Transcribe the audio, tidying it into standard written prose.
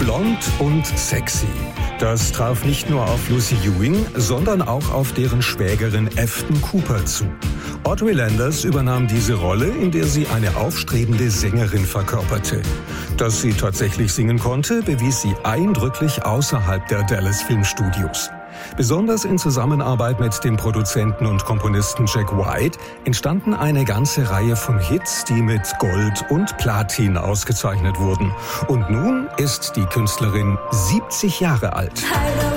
Blond und sexy. Das traf nicht nur auf Lucy Ewing, sondern auch auf deren Schwägerin Afton Cooper zu. Audrey Landers übernahm diese Rolle, in der sie eine aufstrebende Sängerin verkörperte. Dass sie tatsächlich singen konnte, bewies sie eindrücklich außerhalb der Dallas Filmstudios. Besonders in Zusammenarbeit mit dem Produzenten und Komponisten Jack White entstanden eine ganze Reihe von Hits, die mit Gold und Platin ausgezeichnet wurden. Und nun ist die Künstlerin 70 Jahre alt.